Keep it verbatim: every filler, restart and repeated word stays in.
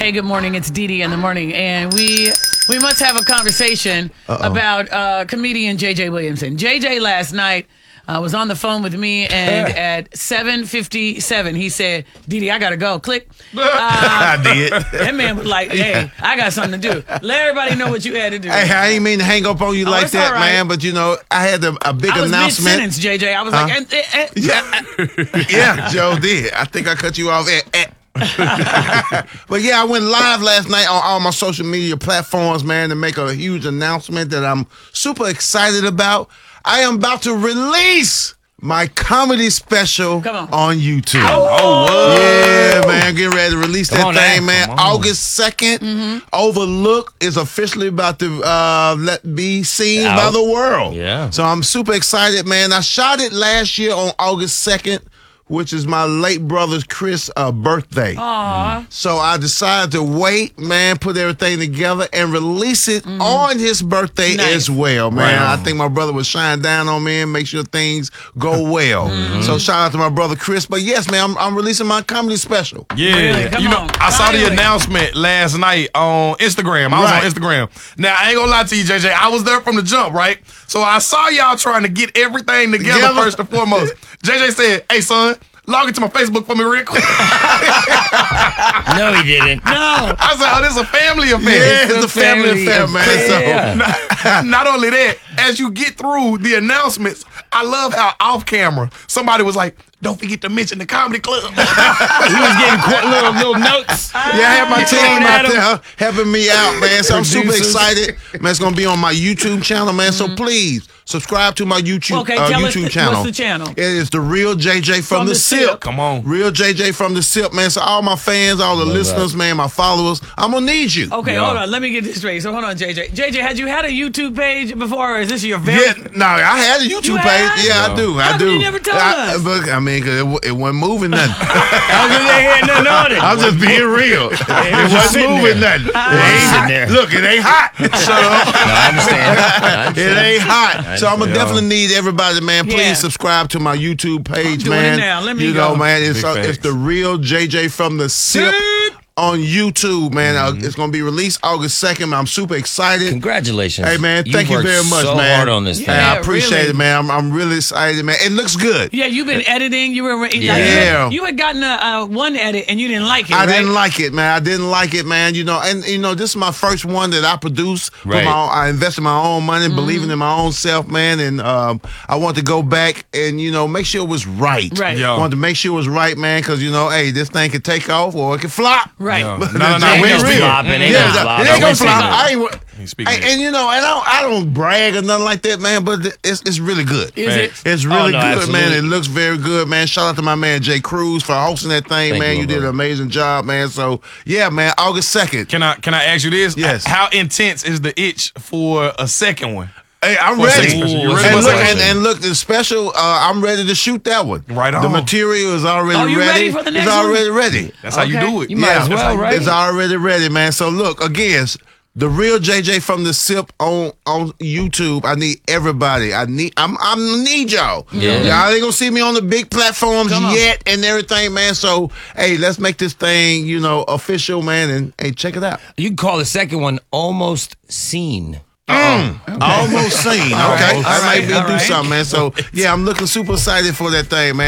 Hey, good morning. It's Dee Dee in the morning, and we we must have a conversation Uh-oh. about uh, comedian J J Williamson. J J last night uh, was on the phone with me, and at seven fifty-seven, he said, Dee Dee, I gotta go. Click. Uh, I did. That man was like, hey, yeah. I got something to do. Let everybody know what you had to do. Hey, I didn't mean to hang up on you oh, like that, right. man, but you know, I had a, a big I was announcement. mid-sentence, J J. I was huh? like, eh, eh, eh. yeah, yeah, Joe did. I think I cut you off at. at. But yeah, I went live last night on all my social media platforms, man, to make a huge announcement that I'm super excited about. I am about to release my comedy special on. on YouTube. Oh, oh yeah, man, get ready to release Come that on, thing, man. man. August second, mm-hmm. Overlook is officially about to uh, let be seen Out. by the world. Yeah. So I'm super excited, man. I shot it last year on August second, which is my late brother's Chris' uh, birthday. Aww. So I decided to wait, man, put everything together, and release it mm-hmm. on his birthday nice. as well, man. Wow. I think my brother would shine down on me and make sure things go well. Mm-hmm. So shout out to my brother Chris. But yes, man, I'm, I'm releasing my comedy special. Yeah, really? Come you know, on. I saw the Finally. announcement last night on Instagram. I was Right. on Instagram. Now, I ain't gonna lie to you, J J. I was there from the jump, right? So I saw y'all trying to get everything together, Together? first and foremost. J J said, hey, son, log into my Facebook for me real quick. No, he didn't. No. I said, oh, this is a family affair. Yeah, it's a family affair, man. So, Yeah. Not, not only that, as you get through the announcements, I love how off camera somebody was like, don't forget to mention the comedy club. He was getting qu- little little notes. yeah, I have my team Throwing out at him. there helping me out, man. So I'm super Producers. excited. Man, it's going to be on my YouTube channel, man. So please subscribe to my YouTube, Okay, uh, tell us YouTube the- channel. what's the channel? It is The Real J J from, From the, the Sip. Sip. Come on. Real J J from the Sip, man. So all my fans, all the listeners, that. man, my followers, I'm going to need you. Okay, Yeah. hold on. Let me get this straight. So hold on, J J. J J, had you had a YouTube page before, or is this your very... Yeah, no, I had a YouTube You page. had? Yeah, I do. How I come do. you never told I, us? But, I mean, 'cause it, wa- it wasn't moving nothing. I was just ain't nothing on it. I'm just being real. It just wasn't sitting moving there. nothing. It just ain't sitting hot. there. Look, it ain't hot. Shut up. No, I understand. I It understand. ain't hot. So I'm gonna Yeah. definitely need everybody, man. Please Yeah. subscribe to my YouTube page, I'm doing man. it now. Let me you go. know, man, it's Big uh, facts. it's The Real J J from the Sip on YouTube, man. Uh, it's gonna be released August second. I'm super excited. Congratulations. Hey, man, thank you worked very much, so man. hard on this Yeah. thing. Hey, I appreciate really. it, man. I'm, I'm really excited, man. It looks good. Yeah, you've been editing. You were like, Yeah. you, you had gotten a, uh, one edit and you didn't like it, I right? didn't like it, man. I didn't like it, man. You know, and you know, this is my first one that I produced. For Right. my own, I invested my own money, believing in my own self, man. And um, I want to go back and you know make sure it was right. Right. Yeah. I wanted to make sure it was right, man, because you know, hey, this thing could take off or it could flop. Right. Yeah. But No, no, no, ain't we no ain't real. flopping, ain't Yeah, no it flopping. ain't gonna Ain't flop. speaking I ain't. He's speaking And, it. and you know, and I don't, I don't brag or nothing like that, man. But it's it's really good. Is it? It's really Oh, no, good, man. absolutely. It looks very good, man. Shout out to my man Jay Cruz for hosting that thing, Thank man. you, You, my did an brother. amazing job, man. So yeah, man. August second. Can I can I ask you this? Yes. How intense is the itch for a second one? Hey, I'm For a ready. second special. You Ooh, ready And for a look, second and, special? and look, the special. Uh, I'm ready to shoot that one. Right The on. material is already Oh, you ready. ready for the next it's one? already ready. That's how you Okay. do it. You might as that's well, how- right? It's already ready, man. So look, again, The Real J J from the Sip on on YouTube. I need everybody. I need. I'm. I'm need y'all. Yeah. Y'all ain't gonna see me on the big platforms Come on. yet and everything, man. So hey, let's make this thing, you know, official, man. And hey, check it out. You can call the second one Almost Seen. Almost seen. Okay, right, I all might right, be all able to do right. something, man. So yeah, I'm looking super excited for that thing, man.